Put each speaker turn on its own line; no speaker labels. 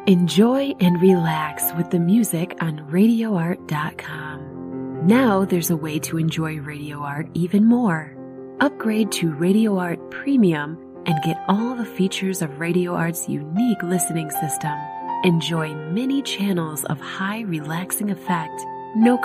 Enjoy and relax with the music on RadioArt.com. Now there's a way to enjoy Radio Art even more. Upgrade to Radio Art Premium and get all the features of Radio Art's unique listening system. Enjoy many channels of high relaxing effect, no